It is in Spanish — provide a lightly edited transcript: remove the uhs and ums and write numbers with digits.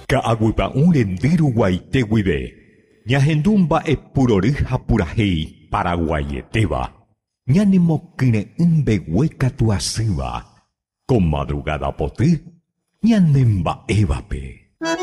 Ka'aguipa'ũ rendyru guaite guive. Ñahendu mba'epurory ha purahéi Paraguaietéva. Ñanemokyre'ỹ mbegue katu asýva. Ko madrugada poty ñanemba'évape.